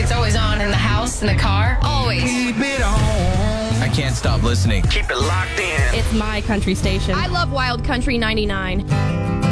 It's always on in the house, in the car. Always. Keep it on. I can't stop listening. Keep it locked in. It's my country station. I love Wild Country 99.